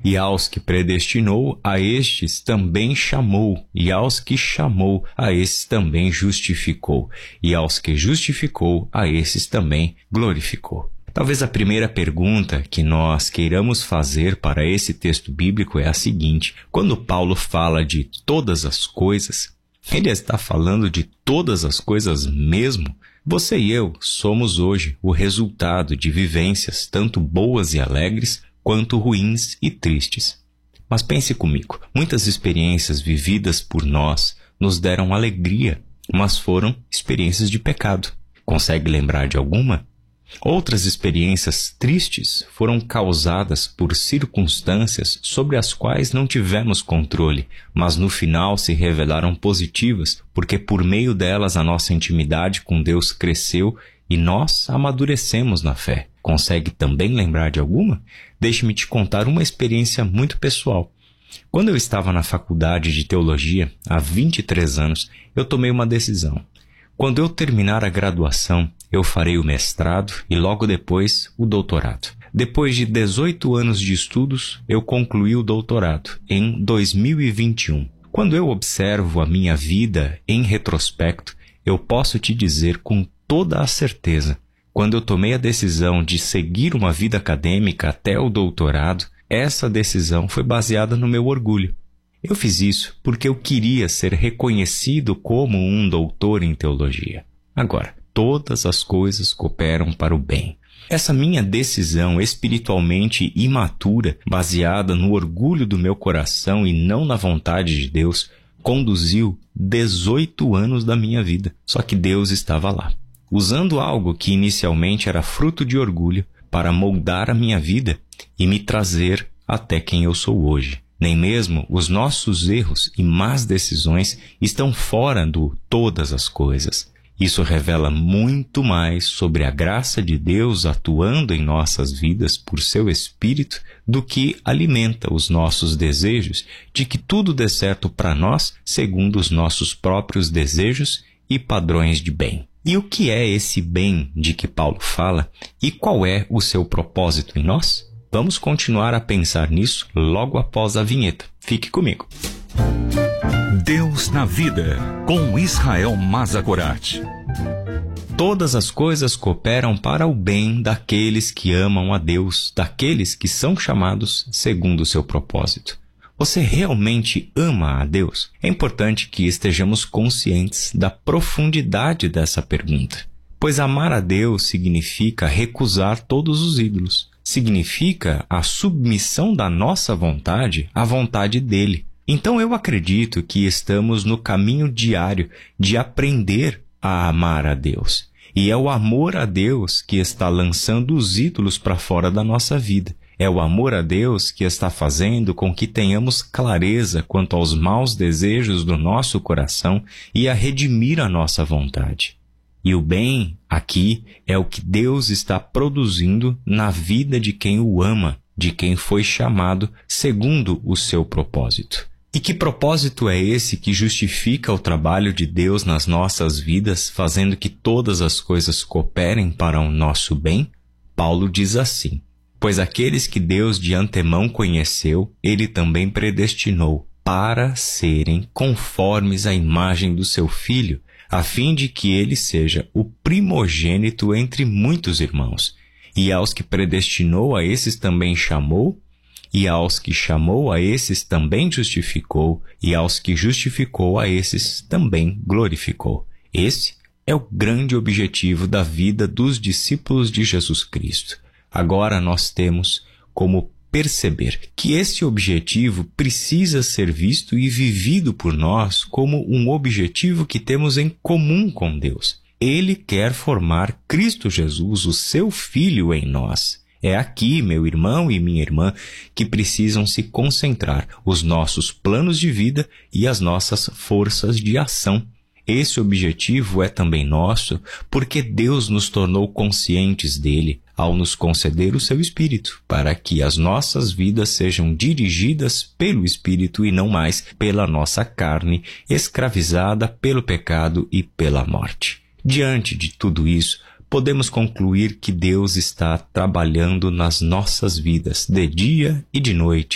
E aos que predestinou, a estes também chamou. E aos que chamou, a estes também justificou. E aos que justificou, a esses também glorificou. Talvez a primeira pergunta que nós queiramos fazer para esse texto bíblico é a seguinte: quando Paulo fala de todas as coisas, ele está falando de todas as coisas mesmo? Você e eu somos hoje o resultado de vivências tanto boas e alegres quanto ruins e tristes. Mas pense comigo, muitas experiências vividas por nós nos deram alegria, mas foram experiências de pecado. Consegue lembrar de alguma? Outras experiências tristes foram causadas por circunstâncias sobre as quais não tivemos controle, mas no final se revelaram positivas, porque por meio delas a nossa intimidade com Deus cresceu e nós amadurecemos na fé. Consegue também lembrar de alguma? Deixe-me te contar uma experiência muito pessoal. Quando eu estava na faculdade de teologia, há 23 anos, eu tomei uma decisão. Quando eu terminar a graduação, eu farei o mestrado e logo depois o doutorado. Depois de 18 anos de estudos, eu concluí o doutorado em 2021. Quando eu observo a minha vida em retrospecto, eu posso te dizer com toda a certeza, quando eu tomei a decisão de seguir uma vida acadêmica até o doutorado, essa decisão foi baseada no meu orgulho. Eu fiz isso porque eu queria ser reconhecido como um doutor em teologia. Agora, todas as coisas cooperam para o bem. Essa minha decisão espiritualmente imatura, baseada no orgulho do meu coração e não na vontade de Deus, conduziu 18 anos da minha vida. Só que Deus estava lá, usando algo que inicialmente era fruto de orgulho para moldar a minha vida e me trazer até quem eu sou hoje. Nem mesmo os nossos erros e más decisões estão fora do todas as coisas. Isso revela muito mais sobre a graça de Deus atuando em nossas vidas por seu Espírito do que alimenta os nossos desejos de que tudo dê certo para nós segundo os nossos próprios desejos e padrões de bem. E o que é esse bem de que Paulo fala e qual é o seu propósito em nós? Vamos continuar a pensar nisso logo após a vinheta. Fique comigo. Deus na vida, com Israel Mazagorat. Todas as coisas cooperam para o bem daqueles que amam a Deus, daqueles que são chamados segundo o seu propósito. Você realmente ama a Deus? É importante que estejamos conscientes da profundidade dessa pergunta, pois amar a Deus significa recusar todos os ídolos. Significa a submissão da nossa vontade à vontade dele. Então eu acredito que estamos no caminho diário de aprender a amar a Deus. E é o amor a Deus que está lançando os ídolos para fora da nossa vida. É o amor a Deus que está fazendo com que tenhamos clareza quanto aos maus desejos do nosso coração e a redimir a nossa vontade. E o bem aqui é o que Deus está produzindo na vida de quem o ama, de quem foi chamado segundo o seu propósito. E que propósito é esse que justifica o trabalho de Deus nas nossas vidas, fazendo que todas as coisas cooperem para o nosso bem? Paulo diz assim: pois aqueles que Deus de antemão conheceu, ele também predestinou para serem conformes à imagem do seu Filho, a fim de que ele seja o primogênito entre muitos irmãos. E aos que predestinou, a esses também chamou, e aos que chamou, a esses também justificou, e aos que justificou, a esses também glorificou. Esse é o grande objetivo da vida dos discípulos de Jesus Cristo. Agora nós temos como perceber que esse objetivo precisa ser visto e vivido por nós como um objetivo que temos em comum com Deus. Ele quer formar Cristo Jesus, o seu Filho, em nós. É aqui, meu irmão e minha irmã, que precisam se concentrar os nossos planos de vida e as nossas forças de ação. Esse objetivo é também nosso, porque Deus nos tornou conscientes dele ao nos conceder o seu Espírito, para que as nossas vidas sejam dirigidas pelo Espírito e não mais pela nossa carne, escravizada pelo pecado e pela morte. Diante de tudo isso, podemos concluir que Deus está trabalhando nas nossas vidas de dia e de noite,